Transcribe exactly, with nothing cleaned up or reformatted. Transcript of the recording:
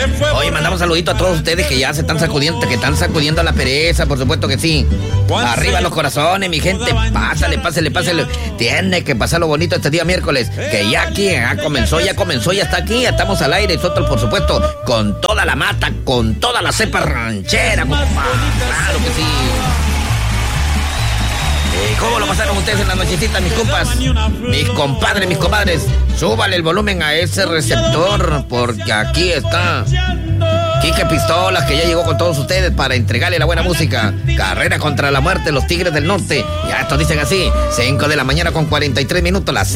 Oye, mandamos un saludito a todos ustedes que ya se están sacudiendo, que están sacudiendo la pereza, por supuesto que sí. Arriba los corazones, mi gente, pásale, pásale, pásale. Tiene que pasar lo bonito este día miércoles, que ya aquí, ya comenzó, ya comenzó, ya está aquí, ya estamos al aire, nosotros por supuesto, con toda la mata, con toda la cepa ranchera, compa. Claro que sí. Eh, ¿Cómo lo pasaron ustedes en la nochecita, mis compas? Mis compadres, mis comadres. Súbale el volumen a ese receptor, porque aquí está Quique Pistolas, que ya llegó con todos ustedes para entregarle la buena música. Carrera contra la muerte, los Tigres del Norte. Ya estos dicen así, cinco de la mañana con cuarenta y tres minutos, las